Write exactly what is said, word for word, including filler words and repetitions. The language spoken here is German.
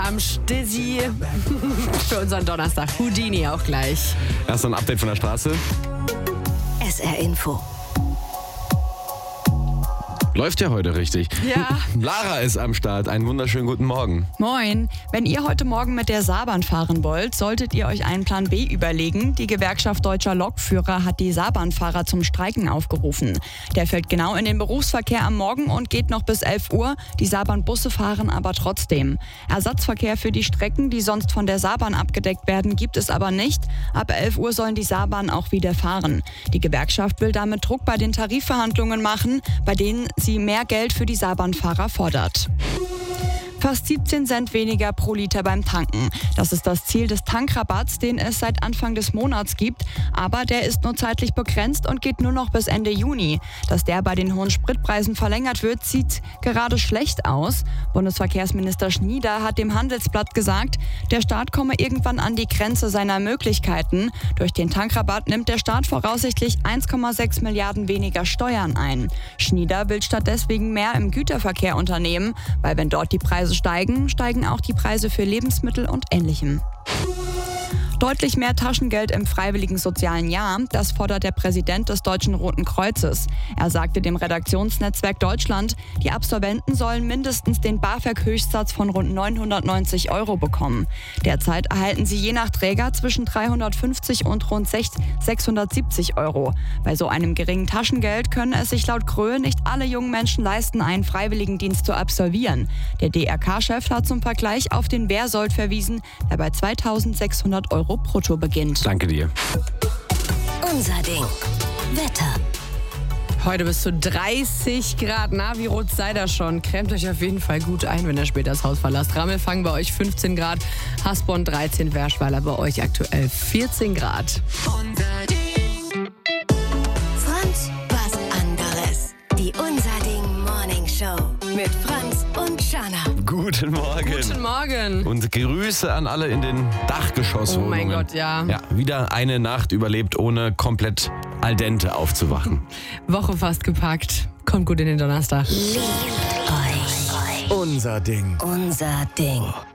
am Stizzy für unseren Donnerstag. Houdini auch gleich. Erst noch ein Update von der Straße. S R Info. Läuft ja heute richtig. Ja. Lara ist am Start. Einen wunderschönen guten Morgen. Moin. Wenn ihr heute Morgen mit der Saarbahn fahren wollt, solltet ihr euch einen Plan B überlegen. Die Gewerkschaft Deutscher Lokführer hat die Saarbahnfahrer zum Streiken aufgerufen. Der fällt genau in den Berufsverkehr am Morgen und geht noch bis elf Uhr. Die Saarbahnbusse fahren aber trotzdem. Ersatzverkehr für die Strecken, die sonst von der Saarbahn abgedeckt werden, gibt es aber nicht. Ab elf Uhr sollen die Saarbahnen auch wieder fahren. Die Gewerkschaft will damit Druck bei den Tarifverhandlungen machen, bei denen sie mehr Geld für die Saarbahnfahrer fordert. Fast siebzehn Cent weniger pro Liter beim Tanken. Das ist das Ziel des Tankrabatts, den es seit Anfang des Monats gibt. Aber der ist nur zeitlich begrenzt und geht nur noch bis Ende Juni. Dass der bei den hohen Spritpreisen verlängert wird, sieht gerade schlecht aus. Bundesverkehrsminister Schnieder hat dem Handelsblatt gesagt, der Staat komme irgendwann an die Grenze seiner Möglichkeiten. Durch den Tankrabatt nimmt der Staat voraussichtlich eins Komma sechs Milliarden weniger Steuern ein. Schnieder will statt deswegen mehr im Güterverkehr unternehmen, weil wenn dort die Preise steigen, steigen auch die Preise für Lebensmittel und Ähnlichem. Deutlich mehr Taschengeld im freiwilligen sozialen Jahr, das fordert der Präsident des Deutschen Roten Kreuzes. Er sagte dem Redaktionsnetzwerk Deutschland, die Absolventen sollen mindestens den BAföG-Höchstsatz von rund neunhundertneunzig Euro bekommen. Derzeit erhalten sie je nach Träger zwischen dreihundertfünfzig und rund sechshundertsiebzig Euro. Bei so einem geringen Taschengeld können es sich laut Gröhe nicht alle jungen Menschen leisten, einen Freiwilligendienst zu absolvieren. Der D R K-Chef hat zum Vergleich auf den Wehrsold verwiesen, der bei zweitausendsechshundert Euro brutto beginnt. Danke dir. Unser Ding. Wetter. Heute bis zu dreißig Grad. Na, wie rot seid ihr schon? Cremt euch auf jeden Fall gut ein, wenn ihr später das Haus verlasst. Rammelfang bei euch fünfzehn Grad, Hasborn dreizehn, Werschweiler bei euch aktuell vierzehn Grad. Unser Ding. Franz, was anderes. Die Unser Ding Morning Show mit Franz und Jana. Guten Morgen. Guten Morgen. Und Grüße an alle in den Dachgeschosswohnungen. Oh mein Gott, ja. Ja, wieder eine Nacht überlebt, ohne komplett al dente aufzuwachen. Woche fast gepackt. Kommt gut in den Donnerstag. Liebt euch. Unser Ding. Unser Ding.